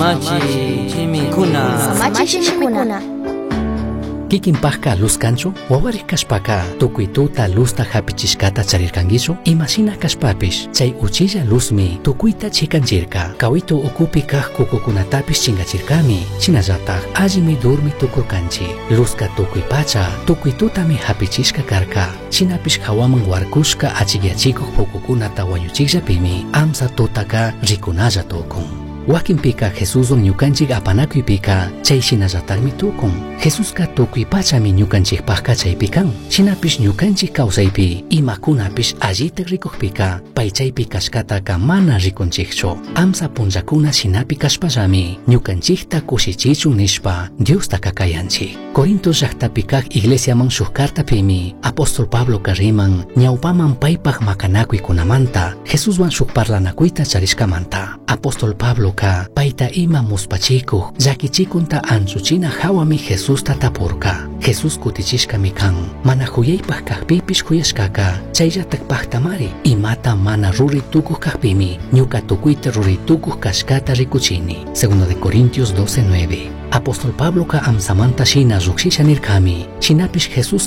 Samachishimikuna. Kikinpajka luz kanchu, wawarik kashpaka, tukuituta luzta hapichishkata charirkangichu, imashina kashpapish, chay uchilla luzmi, tukuyta chikanchirka, kawitu ukupi kaj kukukunatapish chingachirkami, chinallataj, allimi durmi tukurkanchi, luzka tukuypacha, tukuitutami hapichishka karka, chinapish hawaman warkushka achigyachikuq pukukunata wayuchikllapimi, amsa tutaka rikunalla tukun. Wakinpika Jesuswan ñukanchik apanakuypika chayshinallataqmi tukun. Jesuska tukuy pachami ñukanchikpaqqa chaypi kan. Shinapish ñukanchik kawsaypi imakunapish allita rikuqpika pay chaypi kashkataka mana rikunchikchu. Amsa punllakuna shinapi kashpallami ñukanchikta kushichichun nishpa Diosta kakayanchik. Corinto llaqtapi kaq iglesiaman shuk cartapimi apóstol Pablo kariman ñawpaman paypaq makanakuykunamanta Jesuswan shuk parlanakuyta charishkamanta. Apóstol Pablo paita ima muspachikuq llakichikunta anchuchina hawami Jesusta tapurka. Jesus kutichishkami kan, mana huyaypaq kaqpipish huyashkaka, chayllatak paqtamari imata mana ruritukuq kaqpimi ñuka tukuyta ruritukuq kashkata rikuchini. Segundo de Corintios 12:9. Apóstol Pablo amsamanta shina rukshisha nirkami, shinapish Jesus